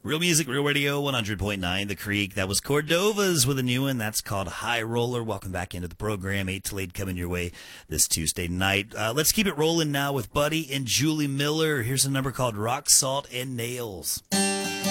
Real music, real radio, 100.9 The Creek. That was Cordovas with a new one. That's called High Roller. Welcome back into the program. 8 till 8 coming your way this Tuesday night. Let's keep it rolling now with Buddy and Julie Miller. Here's a number called Rock, Salt, and Nails.